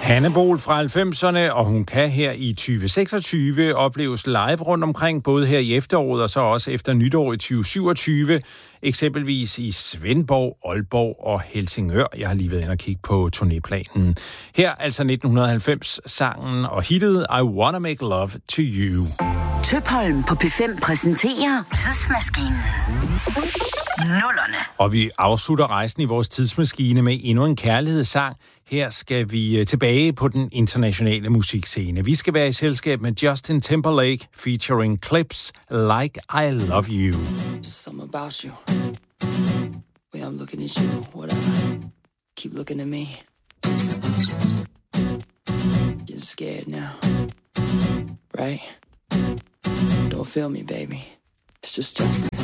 Hannibal fra 90'erne, og hun kan her i 2026 opleves live rundt omkring, både her i efteråret og så også efter nytår i 2027, eksempelvis i Svendborg, Aalborg og Helsingør. Jeg har lige været inde og kigge på turnéplanen. Her altså 1990-sangen og hittet I Wanna Make Love to You. Tøpholm på P5 præsenterer Tidsmaskinen. Nullerne. Og vi afslutter rejsen i vores tidsmaskine med endnu en kærlighedssang. Her skal vi tilbage på den internationale musikscene. Vi skal være i selskab med Justin Timberlake featuring Clips Like I Love You. Just something about you. Way I'm looking at you, whatever. Keep looking at me. Getting scared now. Right? Don't feel me, baby. It's just Justin.